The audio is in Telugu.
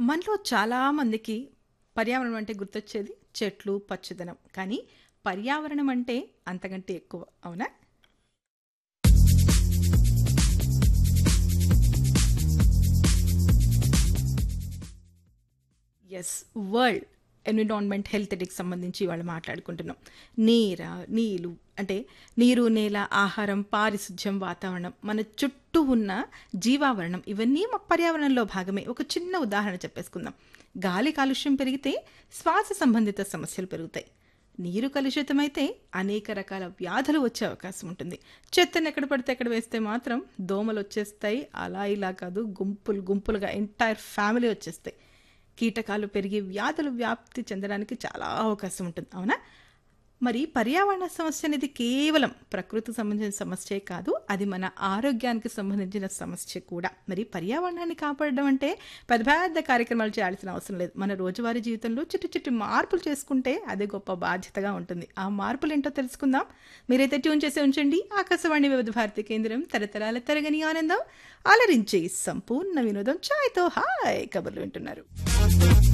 మనలో చాలా మందికి పర్యావరణం అంటే గుర్తొచ్చేది చెట్లు, పచ్చదనం. కానీ పర్యావరణం అంటే అంతకంటే ఎక్కువ. అవునా? యెస్. వరల్డ్ ఎన్విరాన్మెంట్ హెల్త్ డేకి సంబంధించి ఇవాళ మాట్లాడుకుంటున్నాం. నీరు అంటే నీరు, నేల, ఆహారం, పారిశుధ్యం, వాతావరణం, మన చుట్టూ ఉన్న జీవావరణం ఇవన్నీ మా పర్యావరణంలో భాగమే. ఒక చిన్న ఉదాహరణ చెప్పేసుకుందాం. గాలి కాలుష్యం పెరిగితే శ్వాస సంబంధిత సమస్యలు పెరుగుతాయి. నీరు కలుషితమైతే అనేక రకాల వ్యాధులు వచ్చే అవకాశం ఉంటుంది. చెత్తను ఎక్కడ పడితే ఎక్కడ వేస్తే మాత్రం దోమలు వచ్చేస్తాయి. అలా ఇలా కాదు, గుంపులు గుంపులుగా ఎంటైర్ ఫ్యామిలీ వచ్చేస్తాయి. కీటకాలు పెరిగి వ్యాధులు వ్యాప్తి చెందడానికి చాలా అవకాశం ఉంటుంది. అవునా? మరి పర్యావరణ సమస్య అనేది కేవలం ప్రకృతికి సంబంధించిన సమస్యే కాదు, అది మన ఆరోగ్యానికి సంబంధించిన సమస్య కూడా. మరి పర్యావరణాన్ని కాపాడడం అంటే పెద్ద పెద్ద కార్యక్రమాలు చేయాల్సిన అవసరం లేదు. మన రోజువారీ జీవితంలో చిట్టి చిట్టి మార్పులు చేసుకుంటే అదే గొప్ప బాధ్యతగా ఉంటుంది. ఆ మార్పులు ఏంటో తెలుసుకుందాం. మీరైతే ట్యూన్ చేసి ఉంచండి. ఆకాశవాణి వివిధ భారతి కేంద్రం, తరతరాల తరగని ఆనందం, అలరించే సంపూర్ణ వినోదం. చాయ్తో హాయ్ కబుర్లు వింటున్నారు.